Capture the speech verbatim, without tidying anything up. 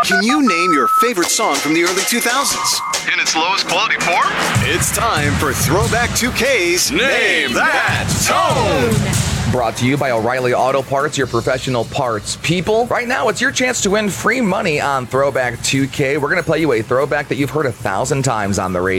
Can you name your favorite song from the early two thousands? In its lowest quality form? It's time for Throwback two K's Name That Tone! Brought to you by O'Reilly Auto Parts, your professional parts people. Right now, it's your chance to win free money on Throwback two K. We're going to play you a throwback that you've heard a thousand times on the radio.